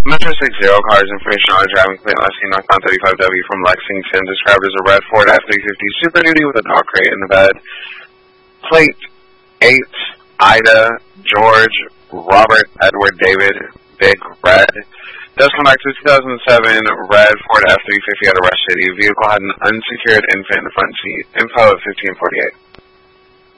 Metro 60 cars information on a driving plate last seen northbound 35W from Lexington, described as a red Ford F-350 Super Duty with a dog crate in the bed. Plate 8, Ida, George, Robert, Edward, David, Big Red. Does come back to 2007 red Ford F-350 out of Rush City. Vehicle had an unsecured infant in the front seat. Info at 1548.